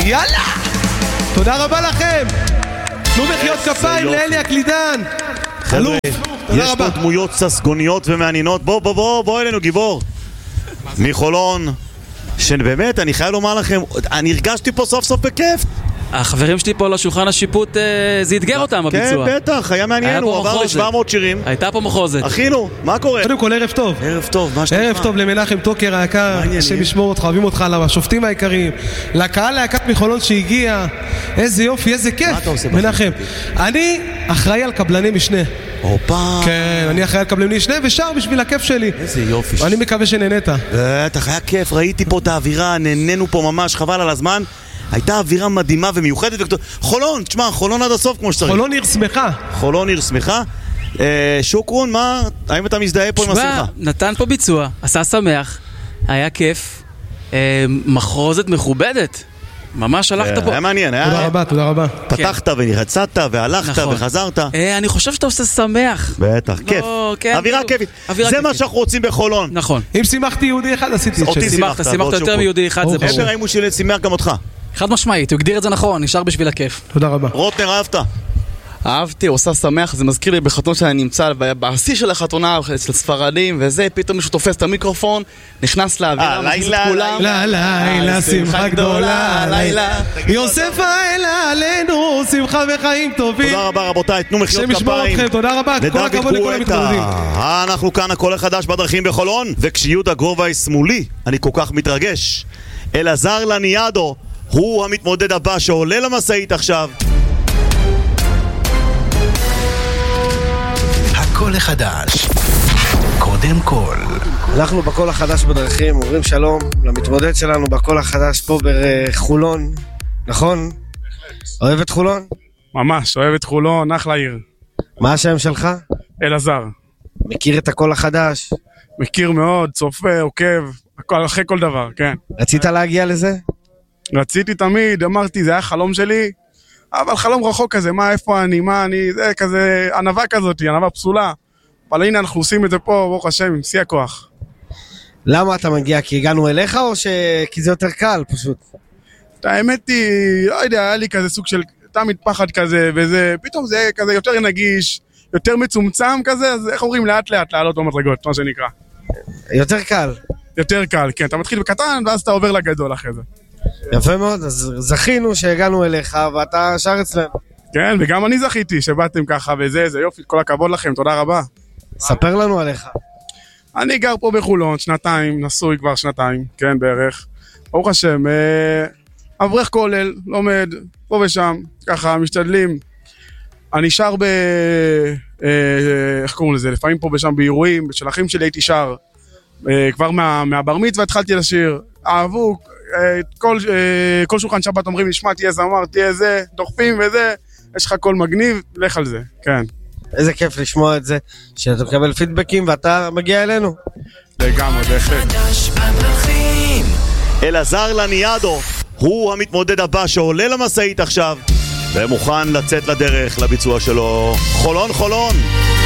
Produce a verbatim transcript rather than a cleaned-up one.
יאללה! תודה רבה לכם! תנו מחיאות כפיים לאלי הקלידן! חבר'ה, יש פה דמויות ססגוניות ומעניינות. בוא בוא בוא בוא אלינו גיבור מחולון, שבאמת אני חייב לומר לכם, אני הרגשתי פה סוף סוף בכיף. החברים שלי פה לשולחן השיפוט, זה אתגר אותם הביצוע. כן, בטח, היה מעניין, הוא עבר ל-שבע מאות שירים. הייתה פה מחוזת. אחינו, מה קורה? קודם כל, ערב טוב. ערב טוב, מה שלומך? ערב טוב למנחם טוקר היקר, השם ישמור אותך, אוהבים אותך, לשופטים היקרים, לקהל להקת מחולון שהגיע, איזה יופי, איזה כיף. מה אתה עושה? מנחם, אני אחראי על קבלני משנה. הופה. כן, אני אחראי על קבלני משנה ושר בשביל הכיף שלי. איזה יופי. אני מקווה שנהנית. בטח, היה כיף, ראיתי פה את האווירה, נהנינו פה ממש, חבל על הזמן. הייתה אווירה מדהימה ומיוחדת וכתוב, חולון, תשמע, חולון עד הסוף כמו שצריך. חולון עיר שמחה. חולון עיר שמחה. אה, שוקרון, מה? האם אתה מזדהה פה עם השמחה? נתן פה ביצוע, עשה שמח, היה כיף, אה, מחרוזת מכובדת. ממש הלכת פה. היה מעניין, היה... תודה רבה, תודה רבה. פתחת ורצת והלכת וחזרת. אני חושב שאתה עושה שמח. בטח, כיף. אווירה כיפית. זה מה שאנחנו רוצים בחולון. נכון. אם שימחתי יהודי אחד עשיתי. אותי שימחת. שימחת יותר מיהודי אחד, זה ברור. אפשר האם הוא שילד שימח גם אותך. חד משמעית, הוא הגדיר את זה נכון, נשאר בשביל הכיף. תודה רבה. רוטנר, אהבת? אהבתי, עושה שמח, זה מזכיר לי בחתונה שאני נמצא בעשי של החתונה אצל ספרדים וזה, פתאום מישהו תופס את המיקרופון, נכנס לאווירה, מכניס את כולם. לילה, לילה, שמחה גדולה, לילה יוסף האלה עלינו, שמחה וחיים טובים. תודה רבה רבותיי, תנו מחיאות כפיים. שם ישמור אתכם, תודה רבה, כל הכבוד לכל המתמודדים. אנחנו כאן הקול החדש בדרכים בחולון, וכשיהודה גרובייס שמאלי, אני כל כך מתרגש. אלעזר לניאדו, הוא המתמודד הבא שעולה למשאית עכשיו. הקול החדש, קודם כל. אנחנו בקול החדש בדרכים, אומרים שלום למתמודד שלנו בקול החדש פה בחולון, נכון? אוהב את חולון? ממש, אוהב את חולון, אחלה עיר. מה השם שלך? אלעזר. מכיר את הקול החדש? מכיר מאוד, צופה, עוקב, הכל, אחרי כל דבר, כן. רצית להגיע לזה? רציתי תמיד, אמרתי, זה היה חלום שלי, אבל חלום רחוק כזה, מה, איפה אני, מה אני, זה כזה, ענבה כזאת, ענבה פסולה. אבל הנה אנחנו עושים את זה פה, ברוך השם, עם שיא הכוח. למה אתה מגיע? כי הגענו אליך או ש... כי זה יותר קל פשוט? האמת היא, לא יודע, היה לי כזה סוג של תמיד פחד כזה, וזה, פתאום זה כזה יותר נגיש, יותר מצומצם כזה, אז איך אומרים לאט לאט לעלות במדרגות, מה שנקרא. יותר קל. יותר קל, כן, אתה מתחיל בקטן ואז אתה עובר לגדול אחרי זה. יפה מאוד, אז זכינו שהגענו אליך ואתה שר אצלנו. כן, וגם אני זכיתי שבאתם ככה וזה, זה יופי, כל הכבוד לכם, תודה רבה. ספר לנו עליך. אני גר פה בחולון, שנתיים, נשוי כבר שנתיים, כן, בערך. ברוך השם, אה, אברך כולל, לומד, פה ושם, ככה, משתדלים. אני שר ב... אה, איך קוראים לזה? לפעמים פה ושם באירועים, של אחים שלי הייתי שר. אה, כבר מה, מהבר מצווה התחלתי לשיר. אהבו, אה, כל, אה, כל שולחן שבת אומרים, נשמע, תהיה זמר, תהיה זה, דוחפים וזה, יש לך קול מגניב, לך על זה, כן. איזה כיף לשמוע את זה, שאתה מקבל פידבקים ואתה מגיע אלינו. לגמרי, בהחלט. אלעזר לניאדו, הוא המתמודד הבא שעולה למשאית עכשיו ומוכן לצאת לדרך לביצוע שלו. חולון חולון